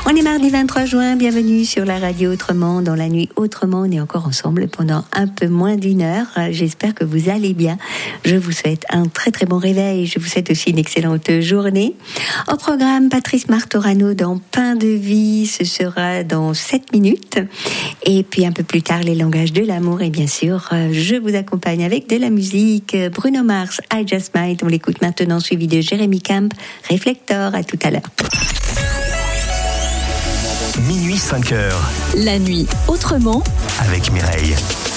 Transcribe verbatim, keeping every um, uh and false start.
On est mardi vingt-trois juin, bienvenue sur la radio Autrement. Dans la nuit Autrement, on est encore ensemble pendant un peu moins d'une heure. J'espère que vous allez bien. Je vous souhaite un très très bon réveil. Je vous souhaite aussi une excellente journée. Au programme, Patrice Martorano dans Pain de vie. Ce sera dans sept minutes. Et puis un peu plus tard, les langages de l'amour. Et bien sûr, je vous accompagne avec de la musique. Bruno Mars, I Just Might. On l'écoute maintenant, suivi de Jérémy Camp, Réflector. À tout à l'heure. Minuit cinq heures. La nuit Autrement avec Mireille.